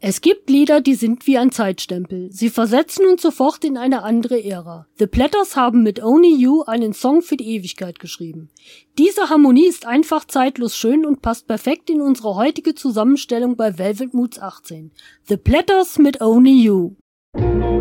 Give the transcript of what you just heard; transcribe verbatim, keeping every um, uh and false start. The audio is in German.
Es gibt Lieder, die sind wie ein Zeitstempel. Sie versetzen uns sofort in eine andere Ära. The Platters haben mit Only You einen Song für die Ewigkeit geschrieben. Diese Harmonie ist einfach zeitlos schön und passt perfekt in unsere heutige Zusammenstellung bei Velvet Moods achtzehn. The Platters mit Only You.